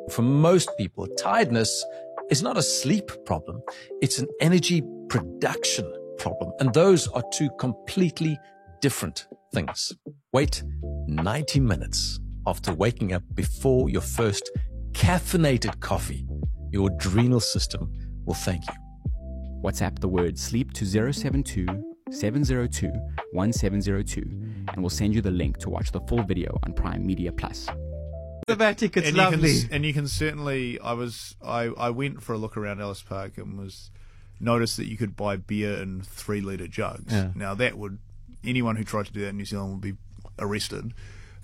For most people, tiredness is not a sleep problem. It's an energy production problem. And those are two completely different things. Wait 90 minutes after waking up before your first caffeinated coffee. Your adrenal system will thank you. WhatsApp the word sleep to 072 702 1702 and we'll send you the link to watch the full video on Prime Media Plus. Thematic, it's and lovely. You can certainly. I went for a look around Ellis Park and noticed that you could buy beer in 3-litre jugs. Yeah. Now anyone who tried to do that in New Zealand would be arrested.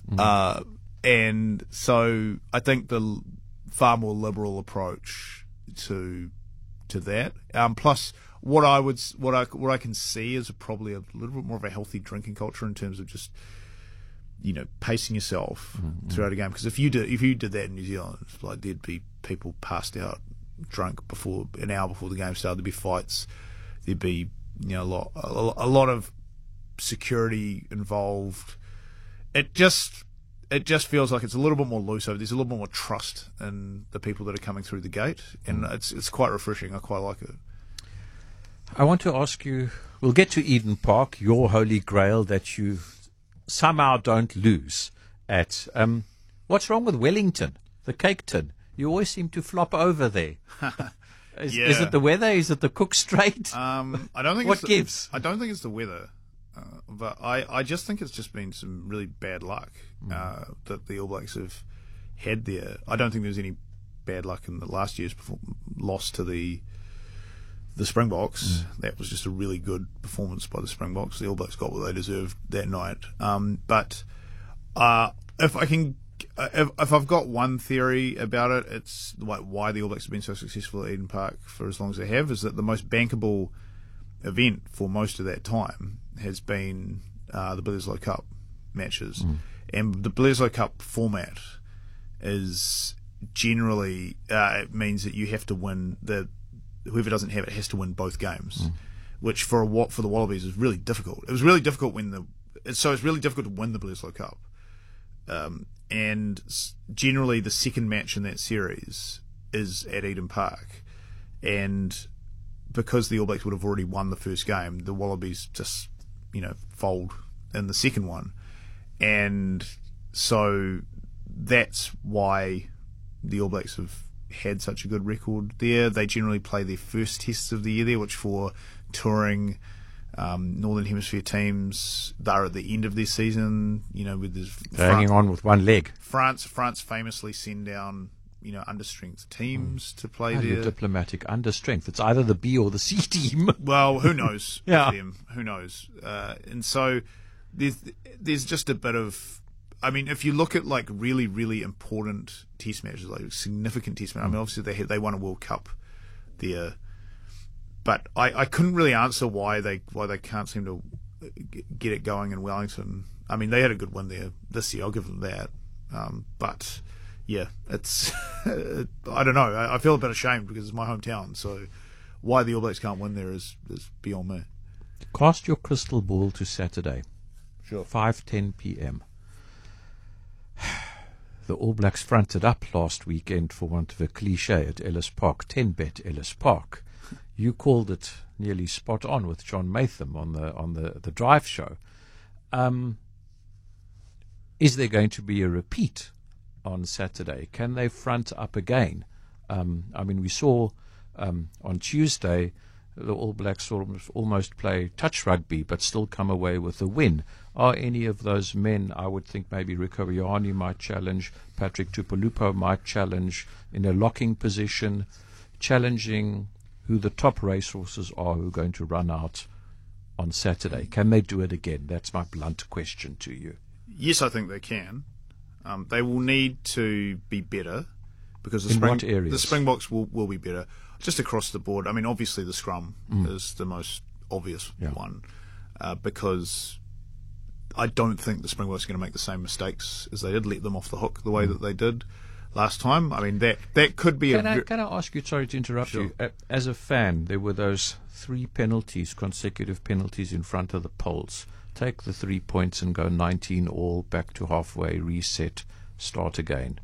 And so I think the far more liberal approach to that. Plus, what I can see is probably a little bit more of a healthy drinking culture in terms of just, pacing yourself throughout a game. Because if you did that in New Zealand, it's like there'd be people passed out drunk an hour before the game started. There'd be fights. There'd be a lot of security involved. It just feels like it's a little bit more loose. There's a little bit more trust in the people that are coming through the gate, and it's quite refreshing. I quite like it. I want to ask you, we'll get to Eden Park, your holy grail that you somehow don't lose at. What's wrong with Wellington, the cake tin? You always seem to flop over there. Is it the weather? Is it the Cook Strait? I don't think what gives? I don't think it's the weather, but I just think it's just been some really bad luck that the All Blacks have had there. I don't think there's any bad luck in the last year's loss to the Springboks. That was just a really good performance by the Springboks. The All Blacks got what they deserved that night. But if I've got one theory about it, it's like why the All Blacks have been so successful at Eden Park for as long as they have, is that the most bankable event for most of that time has been the Bledisloe Cup matches. And the Bledisloe Cup format is generally, it means that you have to win whoever doesn't have it has to win both games, which for the Wallabies is really difficult. It was really difficult it's really difficult to win the Bledisloe Cup. And generally the second match in that series is at Eden Park, and because the All Blacks would have already won the first game, the Wallabies just fold in the second one, and so that's why the All Blacks have had such a good record there. They generally play their first tests of the year there, which for touring Northern Hemisphere teams, they're at the end of their season. With this hanging on with one leg. France famously send down understrength teams to play there. Your diplomatic understrength. It's either the B or the C team. Well, who knows? Yeah. Them? Who knows? And so there's just a bit of. I mean, if you look at like really, really important test matches, like significant test matches, I mean, obviously they won a World Cup there, but I couldn't really answer why they can't seem to get it going in Wellington. I mean, they had a good win there this year. I'll give them that. But yeah, it's I don't know. I feel a bit ashamed because it's my hometown. So why the All Blacks can't win there is beyond me. Cast your crystal ball to Saturday. Sure. 5:10 p.m. The All Blacks fronted up last weekend, for want of a cliche, at Ellis Park, 10-bet Ellis Park. You called it nearly spot on with John Matham on the drive show. Is there going to be a repeat on Saturday? Can they front up again? I mean, we saw on Tuesday the All Blacks almost play touch rugby but still come away with a win. Are any of those men, I would think maybe Rico Ioane might challenge, Patrick Tupelupo might challenge in a locking position, challenging who the top racehorses are who are going to run out on Saturday? Can they do it again? That's my blunt question to you. Yes, I think they can. They will need to be better because what areas? The Springboks will be better just across the board. I mean, obviously the scrum is the most obvious one because I don't think the Springboks are going to make the same mistakes as they did, let them off the hook the way that they did last time. I mean, that could be Can I ask you, sorry to interrupt Sure. you, as a fan, there were those 3 penalties, consecutive penalties in front of the Poles. Take the 3 points and go 19 all, back to halfway, reset, start again.